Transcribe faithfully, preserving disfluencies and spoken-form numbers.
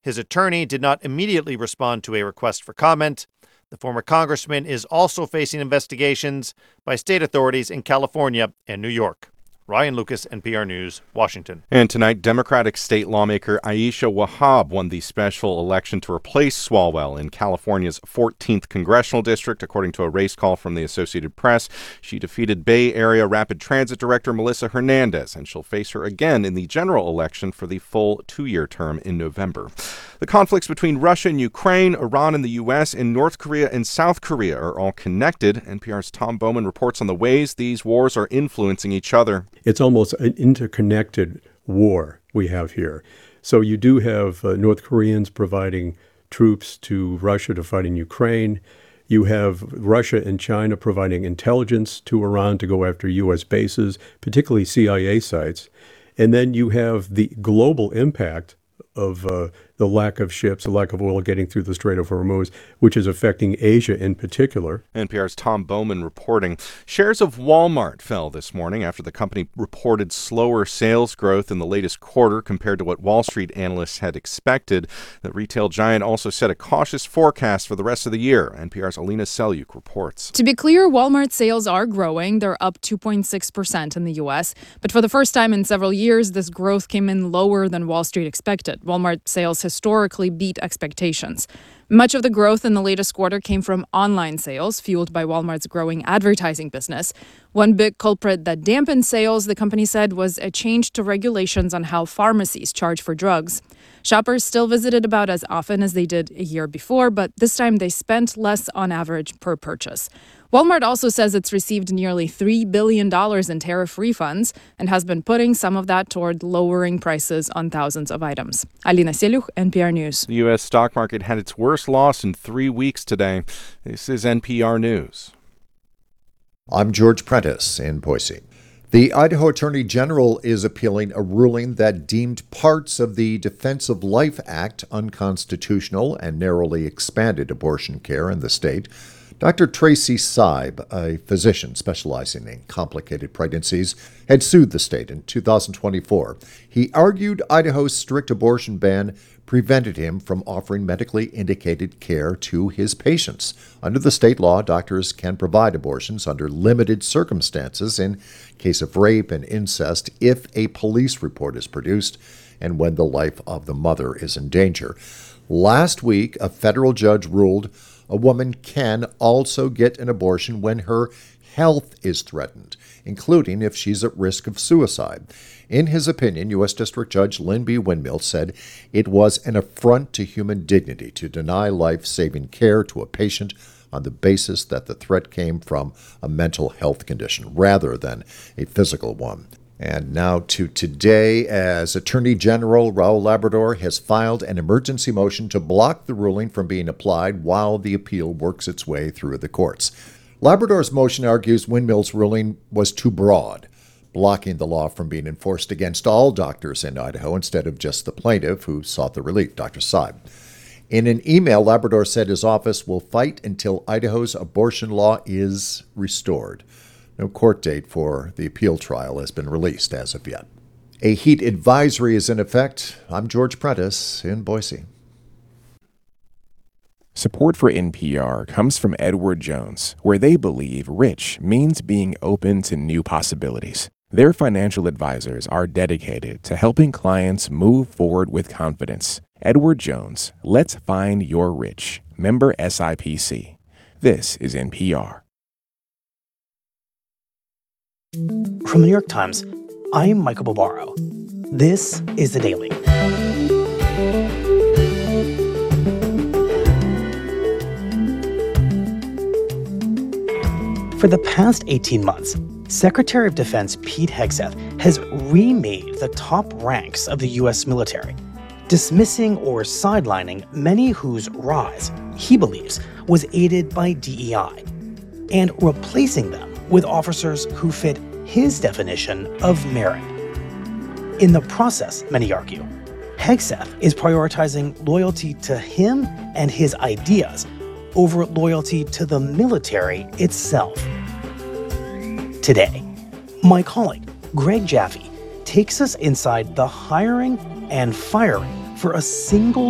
His attorney did not immediately respond to a request for comment. The former congressman is also facing investigations by state authorities in California and New York. Ryan Lucas, N P R News, Washington. And tonight, Democratic state lawmaker Aisha Wahab won the special election to replace Swalwell in California's fourteenth congressional district, according to a race call from the Associated Press. She defeated Bay Area Rapid Transit Director Melissa Hernandez, and she'll face her again in the general election for the full two-year term in November. The conflicts between Russia and Ukraine, Iran and the U S, and North Korea and South Korea are all connected. N P R's Tom Bowman reports on the ways these wars are influencing each other. It's almost an interconnected war we have here. So you do have uh, North Koreans providing troops to Russia to fight in Ukraine. You have Russia and China providing intelligence to Iran to go after U S bases, particularly C I A sites. And then you have the global impact of uh, the lack of ships, the lack of oil getting through the Strait of Hormuz, which is affecting Asia in particular. N P R's Tom Bowman reporting. Shares of Walmart fell this morning after the company reported slower sales growth in the latest quarter compared to what Wall Street analysts had expected. The retail giant also set a cautious forecast for the rest of the year. N P R's Alina Selyuk reports. To be clear, Walmart sales are growing. They're up two point six percent in the U S. But for the first time in several years, this growth came in lower than Wall Street expected. Walmart sales historically beat expectations. Much of the growth in the latest quarter came from online sales, fueled by Walmart's growing advertising business. One big culprit that dampened sales, the company said, was a change to regulations on how pharmacies charge for drugs. Shoppers still visited about as often as they did a year before, but this time they spent less on average per purchase. Walmart also says it's received nearly three billion dollars in tariff refunds and has been putting some of that toward lowering prices on thousands of items. Alina Selyuk, N P R News. The U S stock market had its worst loss in three weeks today. This is N P R News. I'm George Prentice in Boise. The Idaho Attorney General is appealing a ruling that deemed parts of the Defense of Life Act unconstitutional and narrowly expanded abortion care in the state. Doctor Tracy Seib, a physician specializing in complicated pregnancies, had sued the state in two thousand twenty-four. He argued Idaho's strict abortion ban prevented him from offering medically indicated care to his patients. Under the state law, doctors can provide abortions under limited circumstances in case of rape and incest if a police report is produced and when the life of the mother is in danger. Last week, a federal judge ruled a woman can also get an abortion when her health is threatened, including if she's at risk of suicide. In his opinion, U S District Judge Lynn B. Windmill said it was an affront to human dignity to deny life-saving care to a patient on the basis that the threat came from a mental health condition rather than a physical one. And now to today, as Attorney General Raul Labrador has filed an emergency motion to block the ruling from being applied while the appeal works its way through the courts. Labrador's motion argues Windmill's ruling was too broad, blocking the law from being enforced against all doctors in Idaho instead of just the plaintiff who sought the relief, Doctor Seib. In an email, Labrador said his office will fight until Idaho's abortion law is restored. No court date for the appeal trial has been released as of yet. A heat advisory is in effect. I'm George Prentice in Boise. Support for N P R comes from Edward Jones, where they believe rich means being open to new possibilities. Their financial advisors are dedicated to helping clients move forward with confidence. Edward Jones, let's find your rich. Member S I P C. This is N P R. From the New York Times, I'm Michael Barbaro. This is The Daily. For the past eighteen months, Secretary of Defense Pete Hegseth has remade the top ranks of the U S military, dismissing or sidelining many whose rise, he believes, was aided by D E I, and replacing them with officers who fit his definition of merit. In the process, many argue, Hegseth is prioritizing loyalty to him and his ideas over loyalty to the military itself. Today, my colleague, Greg Jaffe, takes us inside the hiring and firing for a single